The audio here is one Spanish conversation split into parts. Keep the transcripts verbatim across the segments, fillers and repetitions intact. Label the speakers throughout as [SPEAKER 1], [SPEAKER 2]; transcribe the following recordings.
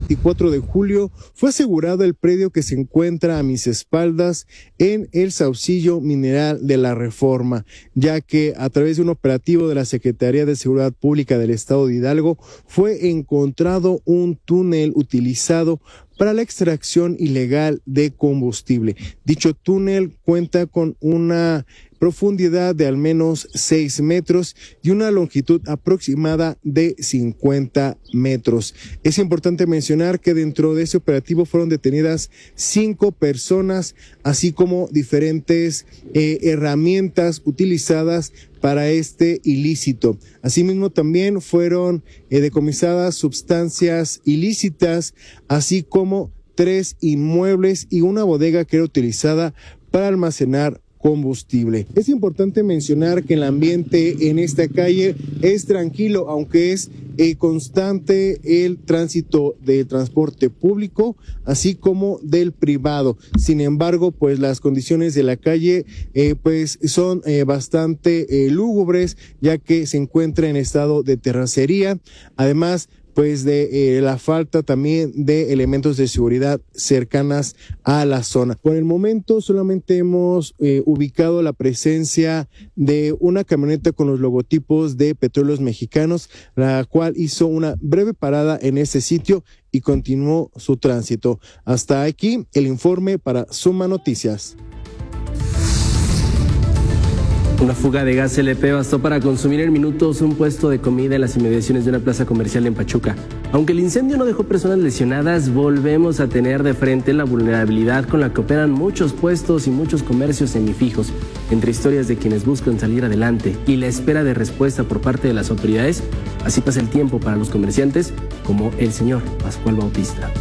[SPEAKER 1] veinticuatro de julio fue asegurado el predio que se encuentra a mis espaldas en el Saucillo Mineral de la Reforma, ya que a través de un operativo de la Secretaría de Seguridad Pública del Estado de Hidalgo fue encontrado un túnel utilizado para la extracción ilegal de combustible. Dicho túnel cuenta con una profundidad de al menos seis metros y una longitud aproximada de cincuenta metros. Es importante mencionar que dentro de ese operativo fueron detenidas cinco personas, así como diferentes eh, herramientas utilizadas para este ilícito. Asimismo, también fueron eh, decomisadas sustancias ilícitas, así como tres inmuebles y una bodega que era utilizada para almacenar combustible. Es importante mencionar que el ambiente en esta calle es tranquilo, aunque es eh, constante el tránsito del transporte público, así como del privado. Sin embargo, pues las condiciones de la calle eh, pues son eh, bastante eh, lúgubres, ya que se encuentra en estado de terracería. Además, pues de eh, la falta también de elementos de seguridad cercanas a la zona. Por el momento solamente hemos eh, ubicado la presencia de una camioneta con los logotipos de Petróleos Mexicanos, la cual hizo una breve parada en este sitio y continuó su tránsito. Hasta aquí el informe para Suma Noticias.
[SPEAKER 2] Una fuga de gas L P bastó para consumir en minutos un puesto de comida en las inmediaciones de una plaza comercial en Pachuca. Aunque el incendio no dejó personas lesionadas, volvemos a tener de frente la vulnerabilidad con la que operan muchos puestos y muchos comercios semifijos. Entre historias de quienes buscan salir adelante y la espera de respuesta por parte de las autoridades, así pasa el tiempo para los comerciantes como el señor Pascual Bautista.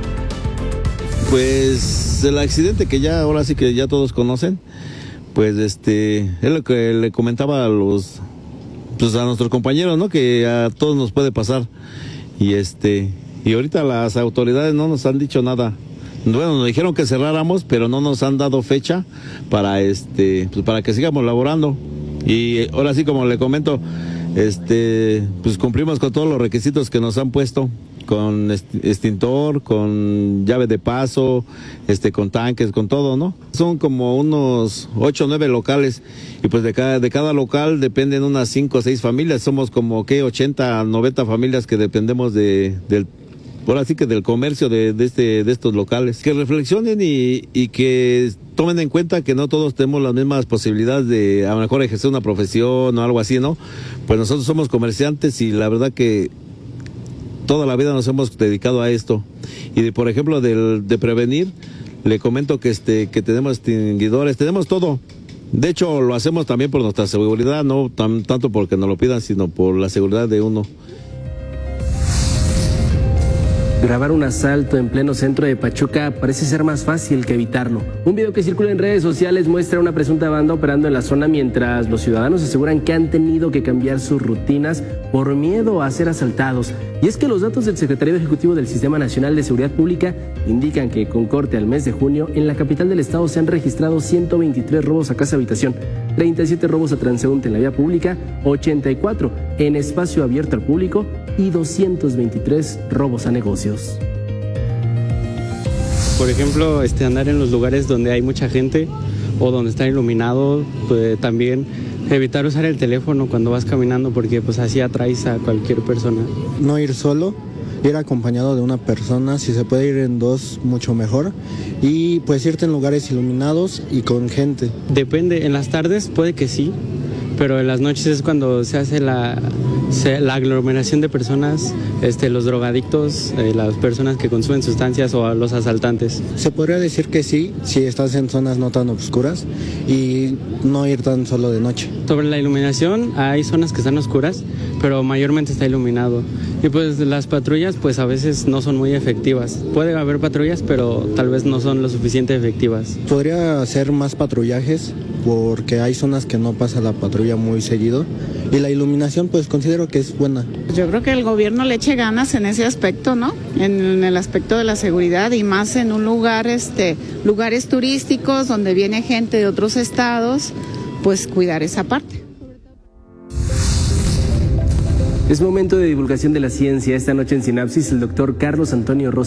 [SPEAKER 3] Pues el accidente que ya ahora sí que ya todos conocen, pues este, es lo que le comentaba a los, pues a nuestros compañeros, ¿no? Que a todos nos puede pasar. Y este, y ahorita las autoridades no nos han dicho nada. Bueno, nos dijeron que cerráramos, pero no nos han dado fecha para este, pues para que sigamos laborando. Y ahora sí, como le comento, este, pues cumplimos con todos los requisitos que nos han puesto, con extintor, con llave de paso, este, con tanques, con todo, ¿no? Son como unos ocho o nueve locales, y pues de cada, de cada local dependen unas cinco o seis familias. Somos como que ochenta, noventa familias que dependemos de, del, ahora sí que del comercio de, de este, de estos locales. Que reflexionen y, y que tomen en cuenta que no todos tenemos las mismas posibilidades de a lo mejor ejercer una profesión o algo así, ¿no? Pues nosotros somos comerciantes y la verdad que toda la vida nos hemos dedicado a esto. Y de, por ejemplo, de, de prevenir, le comento que este que tenemos extinguidores, tenemos todo. De hecho, lo hacemos también por nuestra seguridad, no tan, tanto porque nos lo pidan, sino por la seguridad de uno.
[SPEAKER 2] Grabar un asalto en pleno centro de Pachuca parece ser más fácil que evitarlo. Un video que circula en redes sociales muestra a una presunta banda operando en la zona mientras los ciudadanos aseguran que han tenido que cambiar sus rutinas por miedo a ser asaltados. Y es que los datos del Secretariado Ejecutivo del Sistema Nacional de Seguridad Pública indican que con corte al mes de junio, en la capital del estado se han registrado ciento veintitrés robos a casa-habitación, treinta y siete robos a transeúnte en la vía pública, ochenta y cuatro en espacio abierto al público y doscientos veintitrés robos a negocios.
[SPEAKER 4] Por ejemplo, este, andar en los lugares donde hay mucha gente o donde está iluminado, pues también evitar usar el teléfono cuando vas caminando porque pues así atraes a cualquier persona.
[SPEAKER 5] No ir solo, ir acompañado de una persona, si se puede ir en dos, mucho mejor. Y pues irte en lugares iluminados y con gente.
[SPEAKER 4] Depende, en las tardes puede que sí, pero en las noches es cuando se hace la, se, la aglomeración de personas, este, los drogadictos, eh, las personas que consumen sustancias o a los asaltantes.
[SPEAKER 5] Se podría decir que sí, si estás en zonas no tan oscuras y no ir tan solo de noche.
[SPEAKER 4] Sobre la iluminación, hay zonas que están oscuras, pero mayormente está iluminado. Y pues las patrullas pues a veces no son muy efectivas. Puede haber patrullas, pero tal vez no son lo suficiente efectivas.
[SPEAKER 5] Podría hacer más patrullajes porque hay zonas que no pasa la patrulla muy seguido y la iluminación pues considero que es buena.
[SPEAKER 6] Yo creo que el gobierno le eche ganas en ese aspecto, ¿no? En, en el aspecto de la seguridad y más en un lugar, este, lugares turísticos donde viene gente de otros estados, pues cuidar esa parte.
[SPEAKER 2] Es momento de divulgación de la ciencia. Esta noche en Sinapsis, el doctor Carlos Antonio Rosa